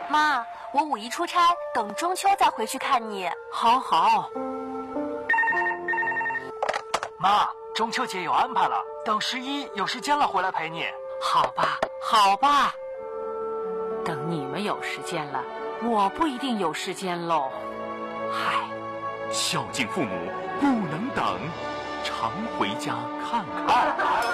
妈，我5一出差，等中秋再回去看你。 好好。 妈，中秋节有安排了，等11有时间了回来陪你。 好吧，好吧。等你们有时间了，我不一定有时间喽。嗨， 孝敬父母不能等，常回家看看。